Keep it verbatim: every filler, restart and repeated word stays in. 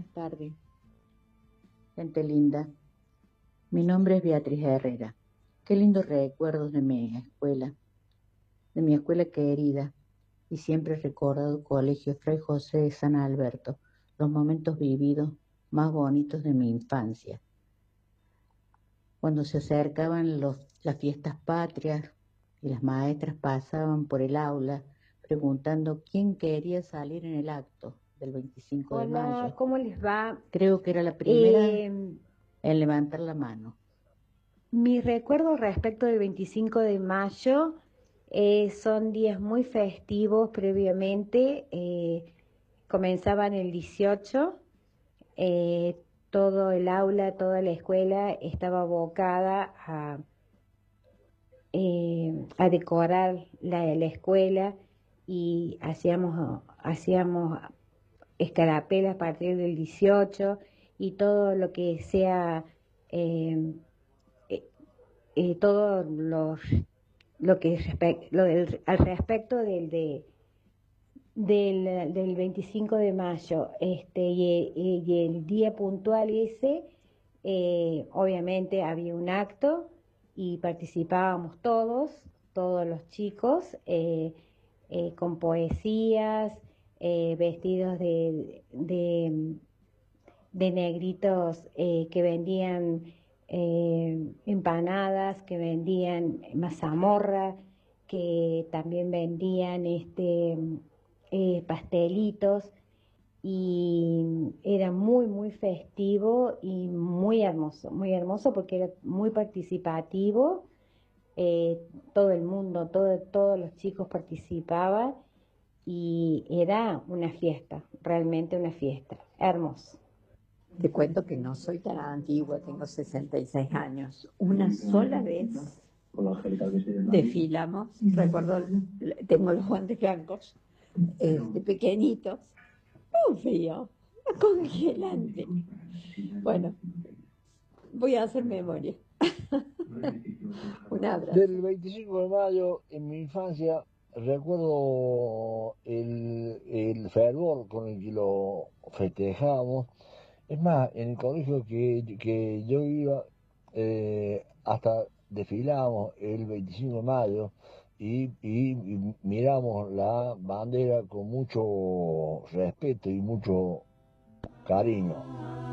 tardes, gente linda. Mi nombre es Beatriz Herrera. Qué lindos recuerdos de mi escuela, de mi escuela querida, y siempre he recordado Colegio Fray José de San Alberto, los momentos vividos más bonitos de mi infancia. Cuando se acercaban los, las fiestas patrias y las maestras pasaban por el aula preguntando quién quería salir en el acto del veinticinco de Hola, mayo. ¿cómo les va? Creo que era la primera Eh, en levantar la mano. mis recuerdos respecto del veinticinco de mayo eh, son días muy festivos previamente. Eh, comenzaban el dieciocho, eh, todo el aula, toda la escuela estaba abocada a, eh, a decorar la, la escuela y hacíamos, hacíamos escarapelas a partir del dieciocho y todo lo que sea, eh, eh, eh, todo los, lo que respe- lo del- al respecto del, de, del, del veinticinco de mayo, este, y, y- y el día puntual ese, eh, obviamente había un acto y participábamos todos, todos los chicos, eh, eh, con poesías, eh, vestidos de, de, de negritos eh, que vendían eh, empanadas, que vendían mazamorra, que también vendían este eh, pastelitos, y era muy muy festivo y muy hermoso, muy hermoso porque era muy participativo. Eh, todo el mundo, todo, todos los chicos participaban y era una fiesta, realmente una fiesta, hermoso. Te cuento que no soy tan antigua, tengo sesenta y seis años. Una sola vez desfilamos, recuerdo, tengo los guantes blancos, este, pequeñitos, muy frío, congelante. Bueno, voy a hacer memoria. Un abrazo. Del veinticinco de mayo, en mi infancia, recuerdo el, el fervor con el que lo festejábamos. Es más, en el colegio que, que yo iba, eh, hasta desfilábamos el veinticinco de mayo y, y, y miramos la bandera con mucho respeto y mucho cariño.